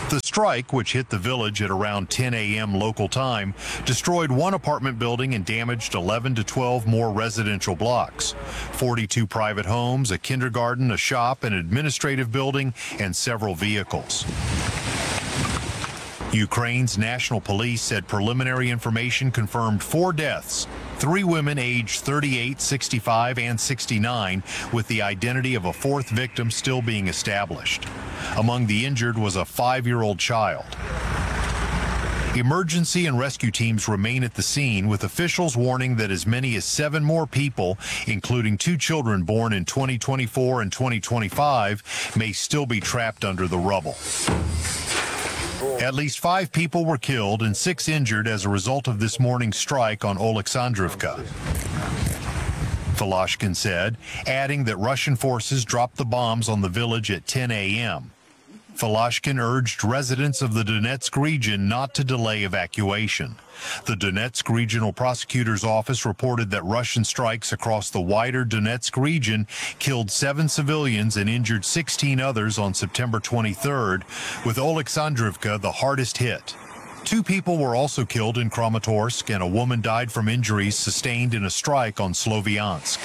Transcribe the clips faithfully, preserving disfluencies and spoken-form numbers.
The strike, which hit the village at around ten a m local time, destroyed one apartment building and damaged eleven to twelve more residential blocks. forty-two private homes, a kindergarten, a shop, an administrative building, and several vehicles. Ukraine's national police said preliminary information confirmed four deaths, three women aged thirty-eight, sixty-five, and sixty-nine, with the identity of a fourth victim still being established. Among the injured was a five-year-old child. Emergency and rescue teams remain at the scene, with officials warning that as many as seven more people, including two children born in twenty twenty-four and twenty twenty-five, may still be trapped under the rubble. At least five people were killed and six injured as a result of this morning's strike on Oleksandrivka, Voloshin said, adding that Russian forces dropped the bombs on the village at ten a m Voloshin urged residents of the Donetsk region not to delay evacuation. The Donetsk Regional Prosecutor's Office reported that Russian strikes across the wider Donetsk region killed seven civilians and injured sixteen others on September twenty-third, with Oleksandrivka the hardest hit. Two people were also killed in Kramatorsk, and a woman died from injuries sustained in a strike on Sloviansk.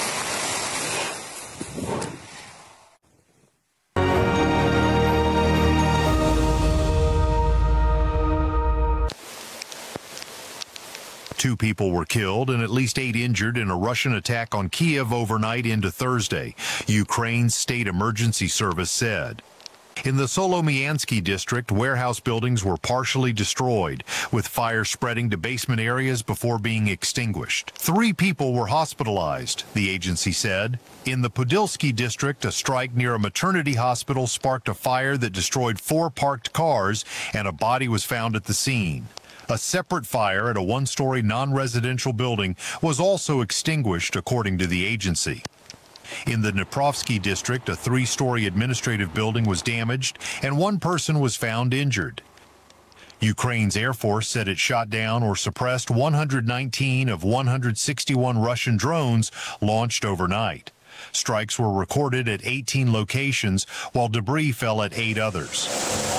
Two people were killed and at least eight injured in a Russian attack on Kiev overnight into Thursday, Ukraine's state emergency service said. In the Solomiansky district, warehouse buildings were partially destroyed, with fire spreading to basement areas before being extinguished. Three people were hospitalized, the agency said. In the Podilsky district, a strike near a maternity hospital sparked a fire that destroyed four parked cars, and a body was found at the scene. A separate fire at a one-story non-residential building was also extinguished, according to the agency. In the Dniprovsky district, a three-story administrative building was damaged and one person was found injured. Ukraine's Air Force said it shot down or suppressed one hundred nineteen of one hundred sixty-one Russian drones launched overnight. Strikes were recorded at eighteen locations, while debris fell at eight others.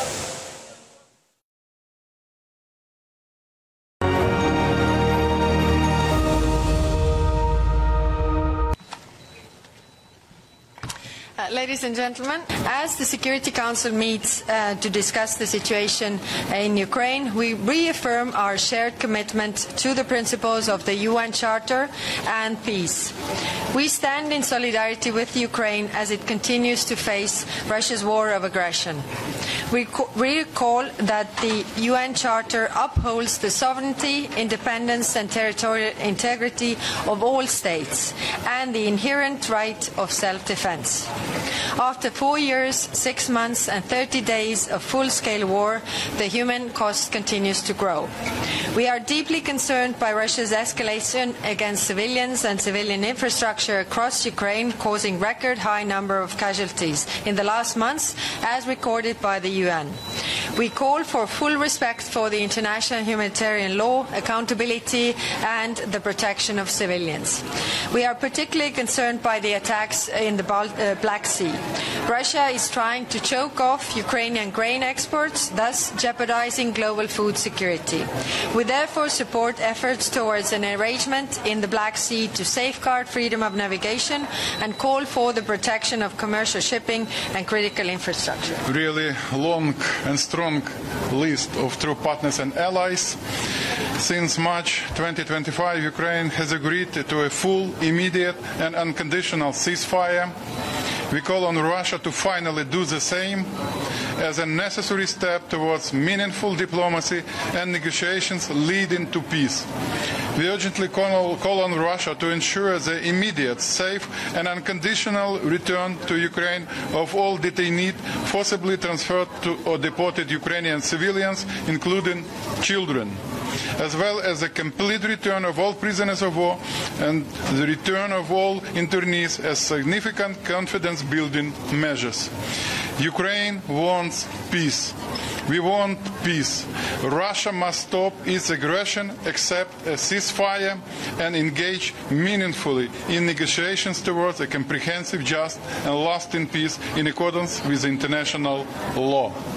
Uh, ladies and gentlemen, as the Security Council meets uh, to discuss the situation in Ukraine, we reaffirm our shared commitment to the principles of the U N Charter and peace. We stand in solidarity with Ukraine as it continues to face Russia's war of aggression. We recall that the U N Charter upholds the sovereignty, independence and territorial integrity of all states and the inherent right of self-defense. After four years, six months and thirty days of full-scale war, the human cost continues to grow. We are deeply concerned by Russia's escalation against civilians and civilian infrastructure across Ukraine, causing record high number of casualties in the last months, as recorded by the U N. We call for full respect for the international humanitarian law, accountability and the protection of civilians. We are particularly concerned by the attacks in the Bal uh, Black Sea. Russia is trying to choke off Ukrainian grain exports, thus jeopardizing global food security. We therefore support efforts towards an arrangement in the Black Sea to safeguard freedom of navigation and call for the protection of commercial shipping and critical infrastructure. Really long and strong list of true partners and allies. Since March twenty twenty-five, Ukraine has agreed to a full, immediate and unconditional ceasefire. We call on Russia to finally do the same as a necessary step towards meaningful diplomacy and negotiations leading to peace. We urgently call, call on Russia to ensure the immediate, safe and unconditional return to Ukraine of all detainees forcibly transferred to or deported Ukrainian civilians, including children, as well as the complete return of all prisoners of war and the return of all internees as significant confidence-building measures. Ukraine wants peace. We want peace. Russia must stop its aggression, accept a ceasefire, and engage meaningfully in negotiations towards a comprehensive, just, and lasting peace in accordance with international law.